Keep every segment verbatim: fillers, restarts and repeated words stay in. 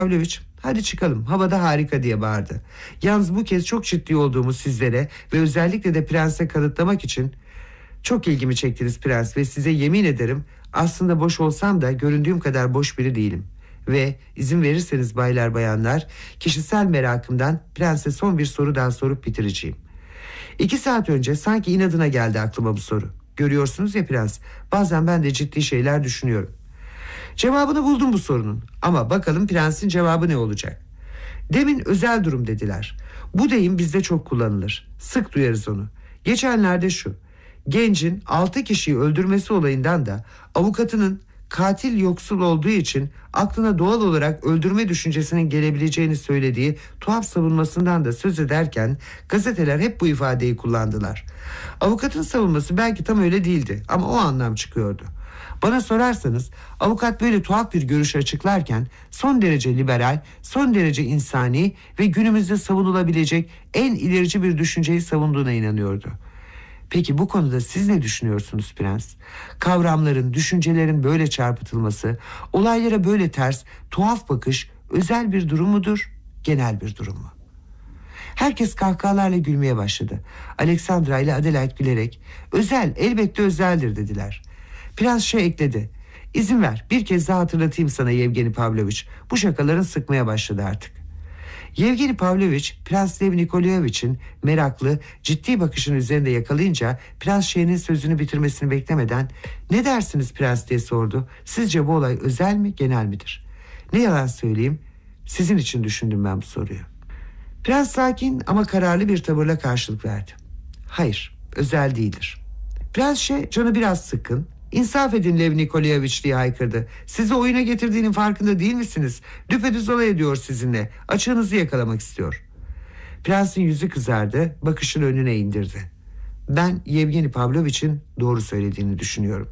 Pavlovich, hadi çıkalım, havada harika diye bağırdı. Yalnız bu kez çok ciddi olduğumu sizlere ve özellikle de prense kanıtlamak için çok ilgimi çektiniz prens ve size yemin ederim aslında boş olsam da göründüğüm kadar boş biri değilim. Ve izin verirseniz baylar bayanlar, kişisel merakımdan prense son bir soru daha sorup bitireceğim. İki saat önce sanki inadına geldi aklıma bu soru. Görüyorsunuz ya prens, bazen ben de ciddi şeyler düşünüyorum. Cevabını buldum bu sorunun ama bakalım prensin cevabı ne olacak? Demin özel durum dediler. Bu deyim bizde çok kullanılır. Sık duyarız onu. Geçenlerde şu: gencin altı kişiyi öldürmesi olayından da avukatının katil yoksul olduğu için aklına doğal olarak öldürme düşüncesinin gelebileceğini söylediği tuhaf savunmasından da söz ederken gazeteler hep bu ifadeyi kullandılar. Avukatın savunması belki tam öyle değildi ama o anlam çıkıyordu. Bana sorarsanız avukat böyle tuhaf bir görüş açıklarken son derece liberal, son derece insani ve günümüzde savunulabilecek en ilerici bir düşünceyi savunduğuna inanıyordu. Peki bu konuda siz ne düşünüyorsunuz prens? Kavramların, düşüncelerin böyle çarpıtılması, olaylara böyle ters, tuhaf bakış özel bir durum mudur, genel bir durum mu? Herkes kahkahalarla gülmeye başladı. Alexandra ile Adelaide gülerek özel, elbette özeldir dediler. Prens şey ekledi: İzin ver bir kez daha hatırlatayım sana Yevgeni Pavlovich. Bu şakaların sıkmaya başladı artık. Yevgeni Pavlovich Prens Lev Nikolayevich'in meraklı, ciddi bakışını üzerinde yakalayınca Prens Şeyh'in sözünü bitirmesini beklemeden "Ne dersiniz prens?" diye sordu. "Sizce bu olay özel mi, genel midir?" "Ne yalan söyleyeyim, sizin için düşündüm ben bu soruyu." Prens sakin ama kararlı bir tavırla karşılık verdi. "Hayır, özel değildir." Prens Şeyh canı biraz sıkkın, "İnsaf edin Lev Nikolayevich" diye haykırdı. "Sizi oyuna getirdiğinin farkında değil misiniz? Düpedüz alay ediyor sizinle. Açığınızı yakalamak istiyor." Prensin yüzü kızardı, bakışını önüne indirdi. "Ben Yevgeni Pavlovich'in doğru söylediğini düşünüyorum."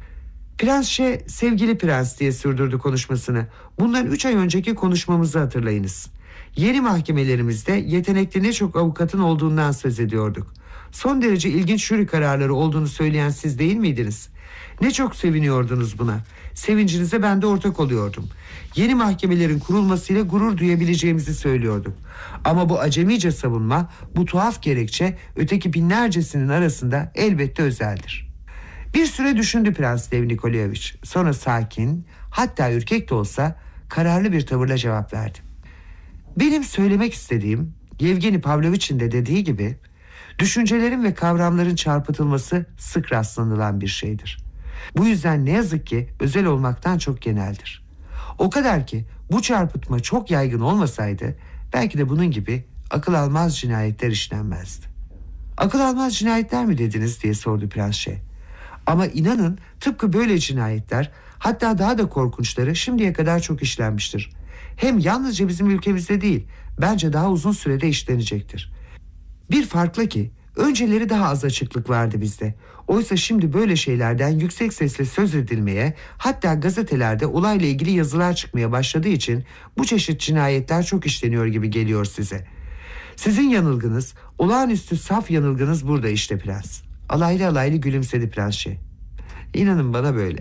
Prens Şey, "Sevgili prens" diye sürdürdü konuşmasını. "Bundan üç ay önceki konuşmamızı hatırlayınız. Yeni mahkemelerimizde yetenekli ne çok avukatın olduğundan söz ediyorduk. Son derece ilginç jüri kararları olduğunu söyleyen siz değil miydiniz? Ne çok seviniyordunuz buna. Sevincinize ben de ortak oluyordum. Yeni mahkemelerin kurulmasıyla gurur duyabileceğimizi söylüyorduk. Ama bu acemice savunma, bu tuhaf gerekçe öteki binlercesinin arasında elbette özeldir." Bir süre düşündü Prens Lev Nikolayevich. Sonra sakin, hatta ürkek de olsa kararlı bir tavırla cevap verdi. "Benim söylemek istediğim, Yevgeni Pavlovich'in de dediği gibi, düşüncelerin ve kavramların çarpıtılması sık rastlanılan bir şeydir. Bu yüzden ne yazık ki özel olmaktan çok geneldir. O kadar ki bu çarpıtma çok yaygın olmasaydı belki de bunun gibi akıl almaz cinayetler işlenmezdi." "Akıl almaz cinayetler mi dediniz?" diye sordu Prens Şey. "Ama inanın tıpkı böyle cinayetler, hatta daha da korkunçları şimdiye kadar çok işlenmiştir. Hem yalnızca bizim ülkemizde değil, bence daha uzun sürede işlenecektir. Bir farklı ki önceleri daha az açıklık vardı bizde. Oysa şimdi böyle şeylerden yüksek sesle söz edilmeye, hatta gazetelerde olayla ilgili yazılar çıkmaya başladığı için bu çeşit cinayetler çok işleniyor gibi geliyor size. Sizin yanılgınız, olağanüstü saf yanılgınız burada işte prens." Alaylı alaylı gülümsedi Prens Şey. "İnanın bana böyle.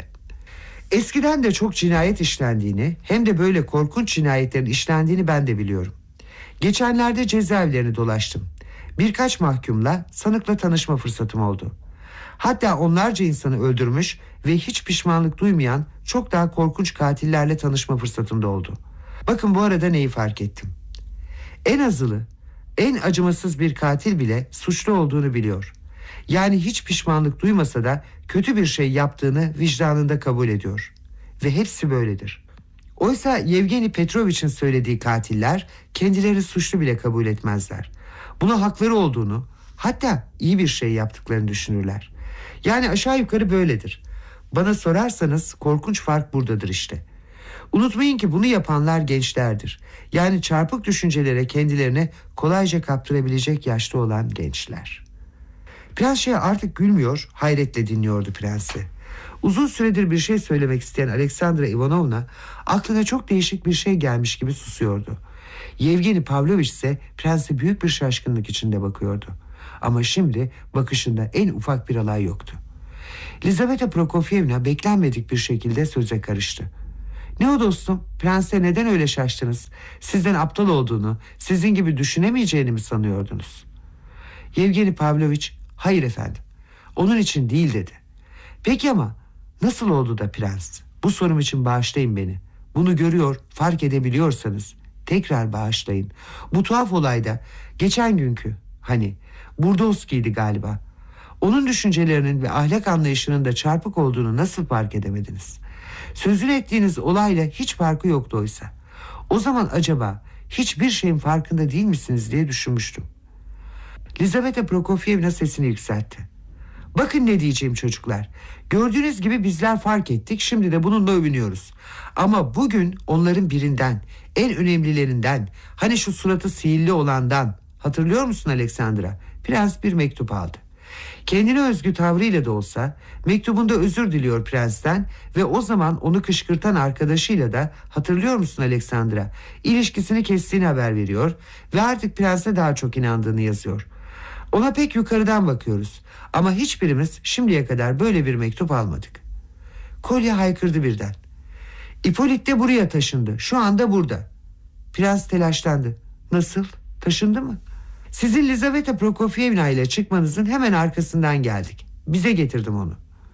Eskiden de çok cinayet işlendiğini, hem de böyle korkunç cinayetlerin işlendiğini ben de biliyorum. Geçenlerde cezaevlerini dolaştım. Birkaç mahkumla, sanıkla tanışma fırsatım oldu. Hatta onlarca insanı öldürmüş ve hiç pişmanlık duymayan çok daha korkunç katillerle tanışma fırsatım da oldu. Bakın bu arada neyi fark ettim. En azılı, en acımasız bir katil bile suçlu olduğunu biliyor. Yani hiç pişmanlık duymasa da kötü bir şey yaptığını vicdanında kabul ediyor. Ve hepsi böyledir. Oysa Yevgeni Petrovich'in söylediği katiller kendileri suçlu bile kabul etmezler. Buna hakları olduğunu, hatta iyi bir şey yaptıklarını düşünürler. Yani aşağı yukarı böyledir. Bana sorarsanız korkunç fark buradadır işte. Unutmayın ki bunu yapanlar gençlerdir. Yani çarpık düşüncelere kendilerini kolayca kaptırabilecek yaşta olan gençler." Prens Şey artık gülmüyor, hayretle dinliyordu prensi. Uzun süredir bir şey söylemek isteyen Alexandra Ivanovna aklına çok değişik bir şey gelmiş gibi susuyordu. Yevgeni Pavlovich ise prense büyük bir şaşkınlık içinde bakıyordu. Ama şimdi bakışında en ufak bir alay yoktu. Lizaveta Prokofyevna beklenmedik bir şekilde söze karıştı. Ne o dostum? Prense neden öyle şaştınız? Sizden aptal olduğunu, sizin gibi düşünemeyeceğini mi sanıyordunuz? Yevgeni Pavlovich, hayır efendim, onun için değil dedi. Peki ama nasıl oldu da prens? Bu sorum için bağışlayın beni. Bunu görüyor, fark edebiliyorsanız tekrar bağışlayın. Bu tuhaf olayda geçen günkü, hani Burdovski'ydi galiba, onun düşüncelerinin ve ahlak anlayışının da çarpık olduğunu nasıl fark edemediniz? Sözünü ettiğiniz olayla hiç farkı yoktu oysa. O zaman acaba hiçbir şeyin farkında değil misiniz diye düşünmüştüm. Lizaveta Prokofyevna sesini yükseltti. Bakın ne diyeceğim çocuklar. Gördüğünüz gibi bizler fark ettik, şimdi de bununla övünüyoruz. Ama bugün onların birinden, en önemlilerinden, hani şu suratı sihirli olandan, hatırlıyor musun Aleksandra? Prens bir mektup aldı. Kendine özgü tavrıyla da olsa mektubunda özür diliyor prensten ve o zaman onu kışkırtan arkadaşıyla da, hatırlıyor musun Aleksandra, ilişkisini kestiğini haber veriyor ve artık prense daha çok inandığını yazıyor. Ona pek yukarıdan bakıyoruz ama hiçbirimiz şimdiye kadar böyle bir mektup almadık. Kolya haykırdı birden. İpolit de buraya taşındı, şu anda burada. Prens telaşlandı. Nasıl? Taşındı mı? Sizin Lizaveta Prokofyevna ile çıkmanızın hemen arkasından geldik. Bize getirdim onu.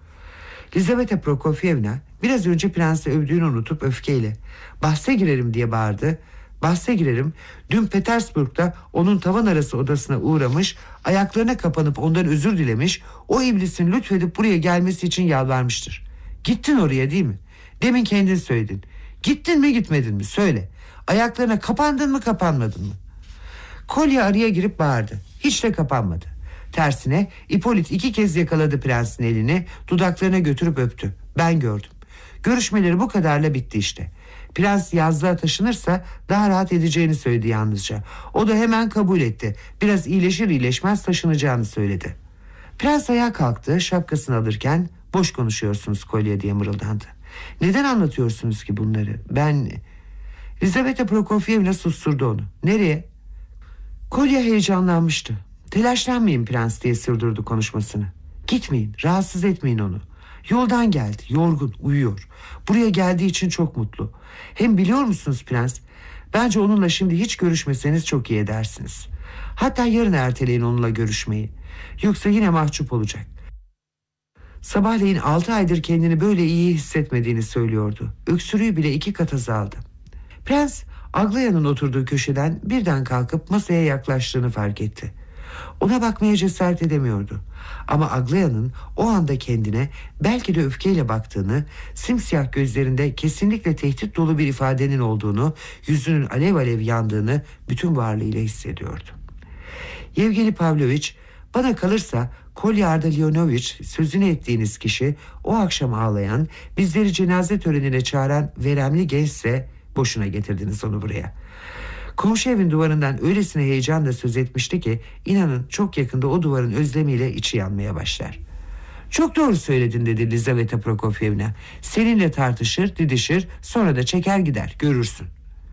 Lizaveta Prokofyevna biraz önce prensi övdüğünü unutup öfkeyle bahse girerim diye bağırdı. Bahse girerim, dün Petersburg'da onun tavan arası odasına uğramış, ayaklarına kapanıp ondan özür dilemiş, o iblisin lütfedip buraya gelmesi için yalvarmıştır. Gittin oraya değil mi? Demin kendin söyledin. Gittin mi gitmedin mi söyle. Ayaklarına kapandın mı kapanmadın mı? Kolya araya girip bağırdı. Hiç de kapanmadı. Tersine İpolit iki kez yakaladı prensin elini, dudaklarına götürüp öptü. Ben gördüm. Görüşmeleri bu kadarla bitti işte. Prens yazlığa taşınırsa daha rahat edeceğini söyledi yalnızca. O da hemen kabul etti. Biraz iyileşir iyileşmez taşınacağını söyledi. Prens ayağa kalktı, şapkasını alırken boş konuşuyorsunuz Kolya diye mırıldandı. Neden anlatıyorsunuz ki bunları? Ben... Lizaveta Prokofyevna susturdu onu. Nereye? Kolya heyecanlanmıştı. Telaşlanmayın prens diye sürdürdü konuşmasını. Gitmeyin, rahatsız etmeyin onu. Yoldan geldi, yorgun, uyuyor. Buraya geldiği için çok mutlu. Hem biliyor musunuz prens, bence onunla şimdi hiç görüşmeseniz çok iyi edersiniz. Hatta yarın erteleyin onunla görüşmeyi. Yoksa yine mahcup olacak. Sabahleyin altı aydır kendini böyle iyi hissetmediğini söylüyordu. Öksürüğü bile iki kat azaldı. Prens Aglaya'nın oturduğu köşeden birden kalkıp masaya yaklaştığını fark etti. Ona bakmaya cesaret edemiyordu. Ama Aglaya'nın o anda kendine belki de öfkeyle baktığını, simsiyah gözlerinde kesinlikle tehdit dolu bir ifadenin olduğunu, yüzünün alev alev yandığını bütün varlığıyla hissediyordu. Yevgeni Pavlovich, bana kalırsa Kolya Ardalionovich sözünü ettiğiniz kişi o akşam ağlayan, bizleri cenaze törenine çağıran veremli gençse boşuna getirdiniz onu buraya. Komşu evin duvarından öylesine heyecanla söz etmişti ki inanın çok yakında o duvarın özlemiyle içi yanmaya başlar. Çok doğru söyledin dedi Lizaveta Prokofyevna. Seninle tartışır, didişir, sonra da çeker gider, görürsün.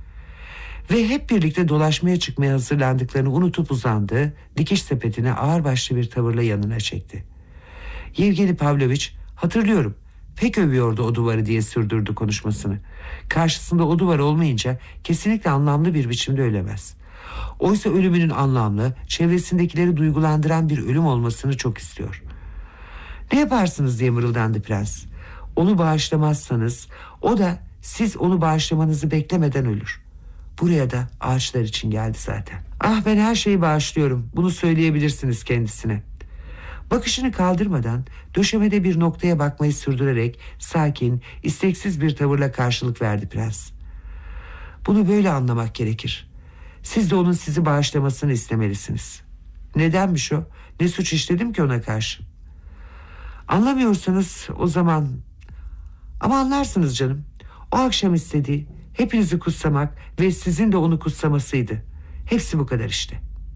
Ve hep birlikte dolaşmaya çıkmaya hazırlandıklarını unutup uzandı, dikiş sepetini ağırbaşlı bir tavırla yanına çekti. Yevgeni Pavlovich, hatırlıyorum, pek övüyordu o duvarı diye sürdürdü konuşmasını. Karşısında o duvar olmayınca kesinlikle anlamlı bir biçimde ölemez. Oysa ölümünün anlamlı, çevresindekileri duygulandıran bir ölüm olmasını çok istiyor. Ne yaparsınız diye mırıldandı prens. Onu bağışlamazsanız o da siz onu bağışlamanızı beklemeden ölür. Buraya da ağaçlar için geldi zaten. Ah, ben her şeyi bağışlıyorum, bunu söyleyebilirsiniz kendisine. Bakışını kaldırmadan döşemede bir noktaya bakmayı sürdürerek sakin, isteksiz bir tavırla karşılık verdi prens. Bunu böyle anlamak gerekir. Siz de onun sizi bağışlamasını istemelisiniz. Nedenmiş o? Ne suç işledim ki ona karşı? Anlamıyorsanız o zaman... Ama anlarsınız canım. O akşam istediği hepinizi kutsamak ve sizin de onu kutsamasıydı. Hepsi bu kadar işte.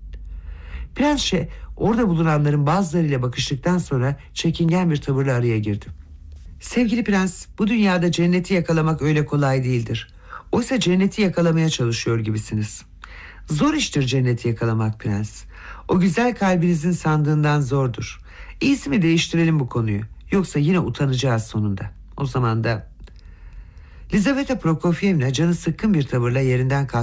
Prensçe orada bulunanların bazılarıyla bakıştıktan sonra çekingen bir tavırla araya girdi. Sevgili prens, bu dünyada cenneti yakalamak öyle kolay değildir. Oysa cenneti yakalamaya çalışıyor gibisiniz. Zor iştir cenneti yakalamak prens. O güzel kalbinizin sandığından zordur. İyisi mi değiştirelim bu konuyu? Yoksa yine utanacağız sonunda. O zaman da... Lizaveta Prokofyevna canı sıkkın bir tavırla yerinden kalktı.